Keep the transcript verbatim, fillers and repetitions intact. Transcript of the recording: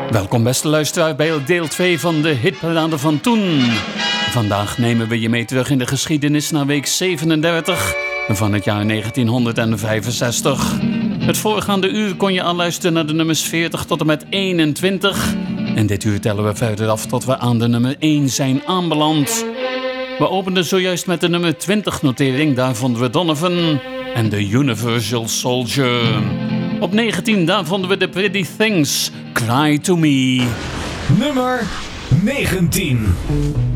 Welkom beste luisteraar bij deel twee van de hitparade van toen. Vandaag nemen we je mee terug in de geschiedenis naar week zevenendertig van het jaar negentienhonderdvijfenzestig. Het voorgaande uur kon je al luisteren naar de nummers veertig tot en met eenentwintig. En dit uur tellen we verder af tot we aan de nummer één zijn aanbeland. We openden zojuist met de nummer twintig notering, daar vonden we Donovan en The Universal Soldier. Op negentien, daar vonden we The Pretty Things, Cry to Me. Nummer negentien.